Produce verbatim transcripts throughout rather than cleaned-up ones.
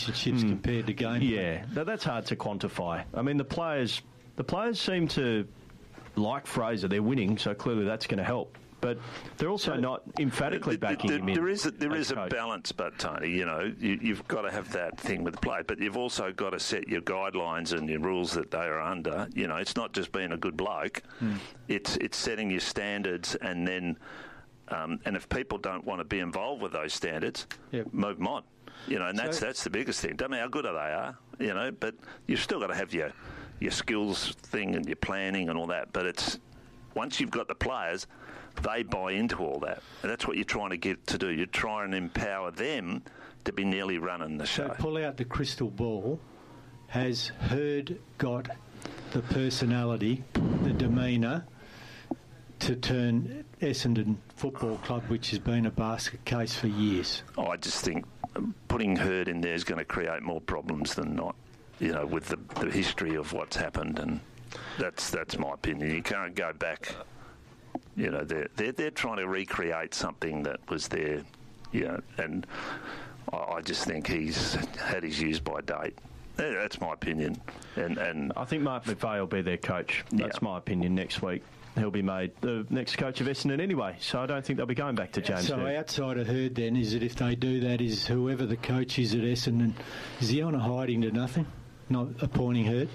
relationships mm. compared to game. Yeah, now, that's hard to quantify. I mean, the players, the players seem to like Fraser. They're winning, so clearly that's going to help. But they're also not emphatically backing there, him in. There is a, there is a coach. balance, but Tony, you know, you, you've got to have that thing with the play, but you've also got to set your guidelines and your rules that they are under. You know, it's not just being a good bloke; hmm. it's it's setting your standards, and then, um, and if people don't want to be involved with those standards, yep. move them on. You know, and that's so, that's the biggest thing. Don't matter how good they are, you know, but you've still got to have your your skills thing and your planning and all that. But it's once you've got the players, they buy into all that. And that's what you're trying to get to do. You try and empower them to be nearly running the show. So pull out the crystal ball. Has Herd got the personality, the demeanour to turn Essendon Football Club, which has been a basket case for years? Oh, I just think putting Herd in there is going to create more problems than not, you know, with the, the history of what's happened. And that's that's my opinion. You can't go back. You know, they're, they're, they're trying to recreate something that was there, you know, and I, I just think he's had his use by date. That's my opinion. And and I think Mark McVeigh will be their coach. That's yeah. my opinion next week. He'll be made the next coach of Essendon anyway, so I don't think they'll be going back to James So Herd. Outside of Herd then, is it if they do that, is whoever the coach is at Essendon, is he on a hiding to nothing, not appointing Herd?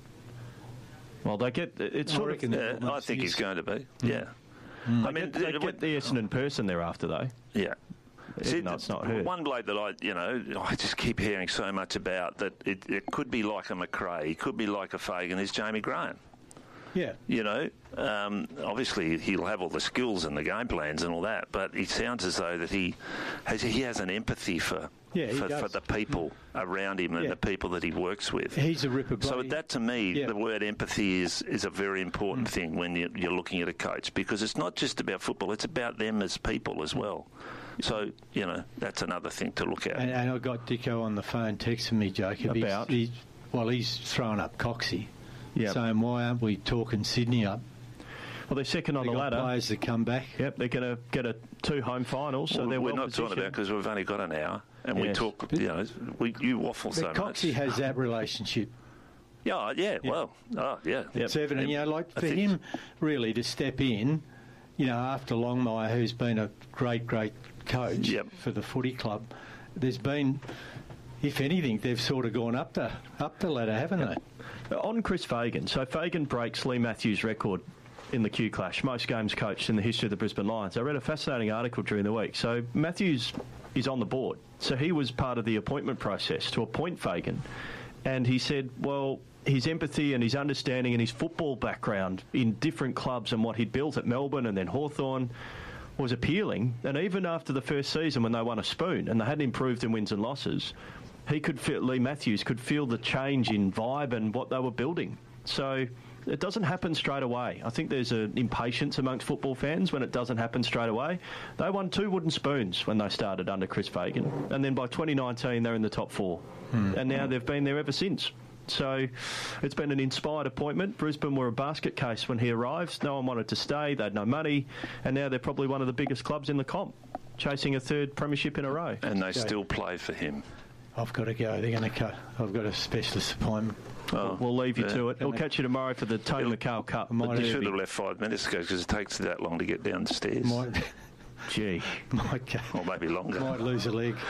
Well, they get it's sort of. Yeah, I think he's going to be. Mm. Yeah, mm. I mean, they, they get the Essendon person thereafter, though. Yeah, See, no, it's not Herd. One bloke that I, you know, I just keep hearing so much about that it, it could be like a McRae, it could be like a Fagan. Is Jamie Graham? Yeah, you know, um, obviously he'll have all the skills and the game plans and all that, but he sounds as though that he has he has an empathy for. Yeah, for, for the people around him and yeah. the people that he works with. He's a ripper. So that, to me, yeah. the word empathy is, is a very important mm. thing when you're, you're looking at a coach, because it's not just about football, it's about them as people as well. So, you know, that's another thing to look at. And, and I got Dicko on the phone texting me, Jacob. About? He's, he's, well, he's throwing up Coxie, yep. saying, why aren't we talking Sydney up? Well, they're second on they the got ladder. Players that come back. Yep, they're going to get a two home finals, so well, they're we're well not positioned. talking about because we've only got an hour, and yes. we talk. You know, we you waffle but so Coxie much. Coxie has that relationship. Yeah, yeah, yeah. Well, oh, yeah. It's yep. evident. You know, like for him, really to step in. You know, after Longmire, who's been a great, great coach yep. for the footy club, there's been. If anything, they've sort of gone up the up the ladder, haven't yep. they? On Chris Fagan, so Fagan breaks Lee Matthews' record in the Q Clash, most games coached in the history of the Brisbane Lions. I read a fascinating article during the week. So Matthews is on the board. So he was part of the appointment process to appoint Fagan. And he said, well, his empathy and his understanding and his football background in different clubs and what he'd built at Melbourne and then Hawthorn was appealing. And even after the first season when they won a spoon and they hadn't improved in wins and losses, he could feel, Lee Matthews could feel the change in vibe and what they were building. So it doesn't happen straight away. I think there's an impatience amongst football fans when it doesn't happen straight away. They won two wooden spoons when they started under Chris Fagan, and then by twenty nineteen they're in the top four, hmm. and now they've been there ever since. So it's been an inspired appointment. Brisbane were a basket case when he arrived. No one wanted to stay. They had no money, and now they're probably one of the biggest clubs in the comp, chasing a third premiership in a row. And they still play for him. I've got to go. They're going to cut. I've got a specialist appointment. Oh, we'll leave you yeah. to it. We'll catch you tomorrow for the Tony McHale Cup. You should have left five minutes ago because it takes that long to get down the stairs. Might, Gee. Might, or maybe longer. Might lose a leg.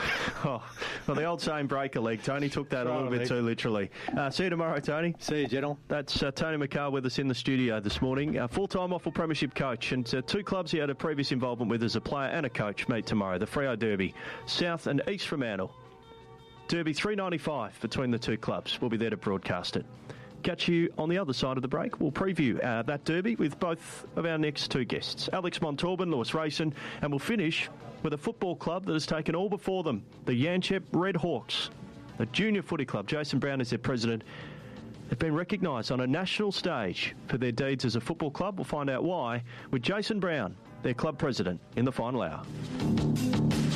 Oh, well, the old saying, break a leg. Tony took that a little bit too literally. Uh, see you tomorrow, Tony. See you, gentlemen. That's uh, Tony McHale with us in the studio this morning. Uh, full-time Waffle Premiership coach, and uh, two clubs he had a previous involvement with as a player and a coach meet tomorrow. The Freo Derby, South and East Fremantle. Derby three ninety-five between the two clubs. We'll be there to broadcast it. Catch you on the other side of the break. We'll preview uh, that derby with both of our next two guests, Alex Montalban, Lewis Rayson, and we'll finish with a football club that has taken all before them, the Yanchep Red Hawks, a junior footy club. Jason Brown is their president. They've been recognised on a national stage for their deeds as a football club. We'll find out why with Jason Brown, their club president, in the final hour.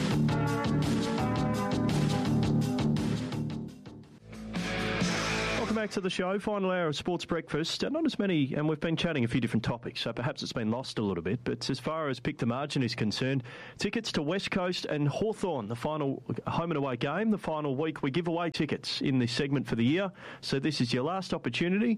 Welcome Welcome back to the show. Final hour of Sports Breakfast. Uh, not as many, and we've been chatting a few different topics, so perhaps it's been lost a little bit. But as far as Pick the Margin is concerned, tickets to West Coast and Hawthorn, the final home and away game, the final week, we give away tickets in this segment for the year. So this is your last opportunity.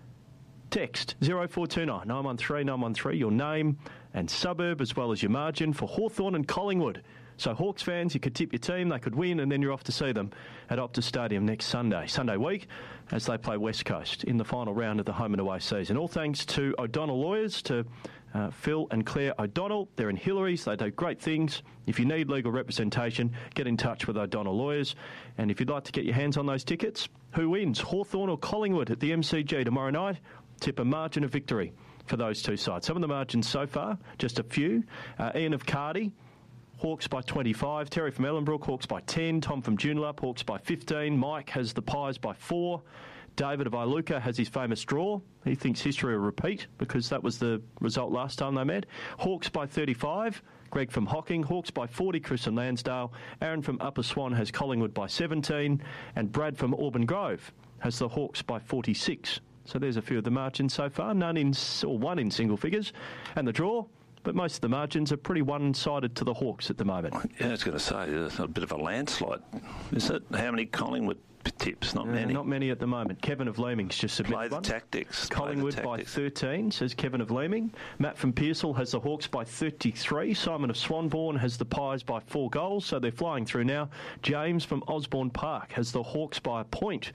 Text zero four two nine, nine one three, nine one three, your name and suburb as well as your margin for Hawthorn and Collingwood. So Hawks fans, you could tip your team, they could win, and then you're off to see them at Optus Stadium next Sunday, Sunday week, as they play West Coast in the final round of the home and away season. All thanks to O'Donnell Lawyers, to uh, Phil and Claire O'Donnell. They're in Hillary's, they do great things. If you need legal representation, get in touch with O'Donnell Lawyers. And if you'd like to get your hands on those tickets, who wins, Hawthorn or Collingwood at the M C G tomorrow night? Tip a margin of victory for those two sides. Some of the margins so far, just a few. Uh, Ian of Cardi, Hawks by twenty-five. Terry from Ellenbrook, Hawks by ten. Tom from Joondalup, Hawks by fifteen. Mike has the Pies by four. David of Iluka has his famous draw. He thinks history will repeat because that was the result last time they met. Hawks by thirty-five. Greg from Hocking, Hawks by forty. Chris from Lansdale. Aaron from Upper Swan has Collingwood by seventeen. And Brad from Auburn Grove has the Hawks by forty-six. So there's a few of the margins so far. None in, or one in single figures. And the draw. But most of the margins are pretty one-sided to the Hawks at the moment. Yeah, I was going to say, there's a bit of a landslide. Is it? How many Collingwood tips? Not uh, many. Not many at the moment. Kevin of Leaming's just submitted Play the one. tactics. Collingwood Play the tactics. by thirteen, says Kevin of Leaming. Matt from Pearsall has the Hawks by thirty-three. Simon of Swanbourne has the Pies by four goals, so they're flying through now. James from Osborne Park has the Hawks by a point.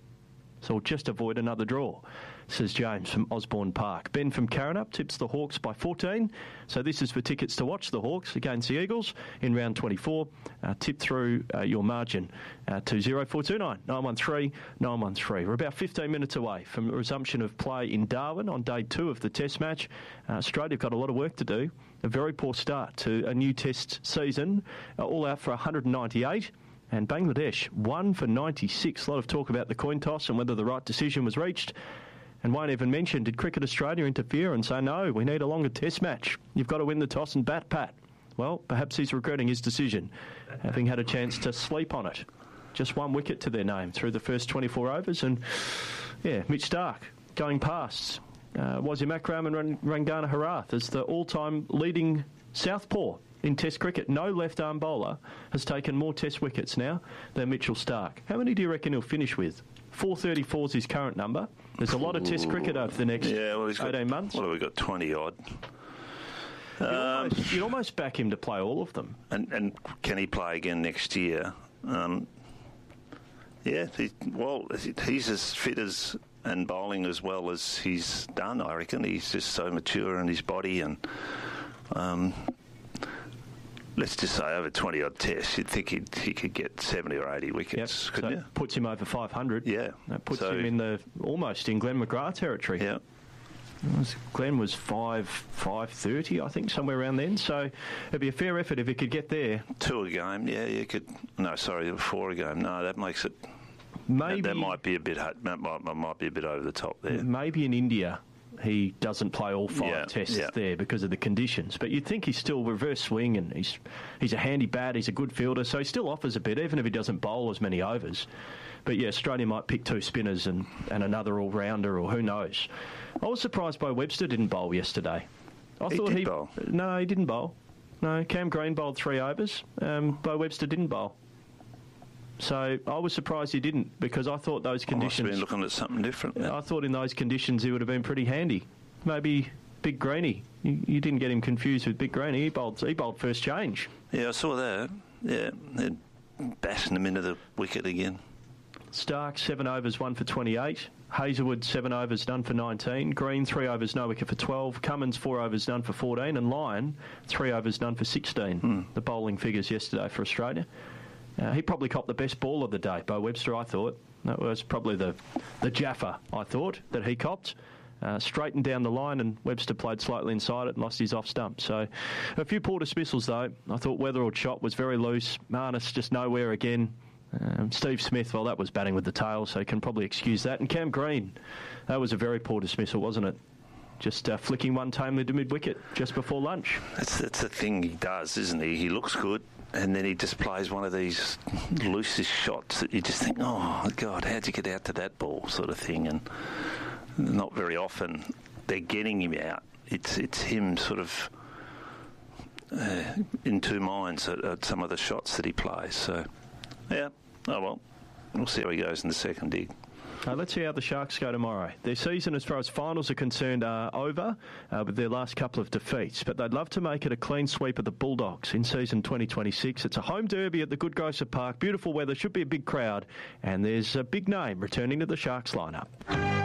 So we'll just avoid another draw, says James from Osborne Park. Ben from Carrinup tips the Hawks by fourteen. So this is for tickets to watch the Hawks against the Eagles in round twenty-four. Uh, tip through uh, your margin uh, to zero four two nine, nine one three, nine one three. We're about fifteen minutes away from the resumption of play in Darwin on day two of the Test match. Uh, Australia have got a lot of work to do. A very poor start to a new Test season, uh, all out for one hundred ninety-eight. And Bangladesh, one for ninety-six. A lot of talk about the coin toss and whether the right decision was reached. And won't even mention, did Cricket Australia interfere and say, no, we need a longer Test match. You've got to win the toss and bat, Pat. Well, perhaps he's regretting his decision, having had a chance to sleep on it. Just one wicket to their name through the first twenty-four overs. And, yeah, Mitch Starc going past uh, Wasim Akram and Rangana Herath as the all-time leading southpaw in Test cricket. No left-arm bowler has taken more Test wickets now than Mitchell Starc. How many do you reckon he'll finish with? four thirty-four is his current number. There's a lot of Test cricket over the next yeah, well, he's eighteen got, months. What have we got, twenty-odd? You'd, Um, almost, you'd almost back him to play all of them. and, and can he play again next year? Um, yeah, he, well, he's as fit as and bowling as well as he's done, I reckon. He's just so mature in his body and... Um, let's just say over twenty-odd tests, you'd think he'd, he could get seventy or eighty wickets, Yep. couldn't so you? Puts him over five hundred. Yeah. That puts So- him in the almost in Glenn McGrath territory. Yeah. Glenn was five five thirty, I think, somewhere around then. So it'd be a fair effort if he could get there. Two a game, yeah, you could... No, sorry, four a game. No, that makes it... Maybe That, that might be a bit... That might, might be a bit over the top there. Maybe in India he doesn't play all five Yeah, tests yeah. there because of the conditions. But you'd think he's still reverse swing and he's he's a handy bat, he's a good fielder, so he still offers a bit, even if he doesn't bowl as many overs. But yeah, Australia might pick two spinners and, and another all-rounder, or who knows. I was surprised Bo Webster didn't bowl yesterday. I He thought did he bowl. No, he didn't bowl. No, Cam Green bowled three overs. Um, Bo Webster didn't bowl. So I was surprised he didn't, because I thought those I must have conditions... been looking at something different. then. I thought in those conditions he would have been pretty handy. Maybe Big Greenie. You, you didn't get him confused with Big Greenie. He bowled, he bowled first change. Yeah, I saw that. Yeah, they're bashing them into the wicket again. Stark, seven overs, one for twenty-eight. Hazelwood, seven overs, none for nineteen. Green, three overs, no wicket for twelve. Cummins, four overs, none for fourteen. And Lyon, three overs, none for sixteen. Hmm. The bowling figures yesterday for Australia. Uh, he probably copped the best ball of the day, Bo Webster, I thought. That was probably the, the Jaffa, I thought, that he copped. Uh, straightened down the line, and Webster played slightly inside it and lost his off stump. So a few poor dismissals, though. I thought Weatherall shot was very loose. Marnus just nowhere again. Um, Steve Smith, well, that was batting with the tail, so you can probably excuse that. And Cam Green, that was a very poor dismissal, wasn't it? just uh, flicking one tamely to mid-wicket just before lunch. That's, that's the thing he does, isn't he? He looks good, and then he just plays one of these loosest shots that you just think, oh, God, how'd you get out to that ball, sort of thing. And not very often they're getting him out. It's, it's him sort of uh, in two minds at, at some of the shots that he plays. So, yeah, oh well, we'll see how he goes in the second dig. Uh, let's see how the Sharks go tomorrow. Their season, as far as finals are concerned, are over uh, with their last couple of defeats. But they'd love to make it a clean sweep of the Bulldogs in season twenty twenty-six. It's a home derby at the Good Grocer Park. Beautiful weather, should be a big crowd. And there's a big name returning to the Sharks lineup.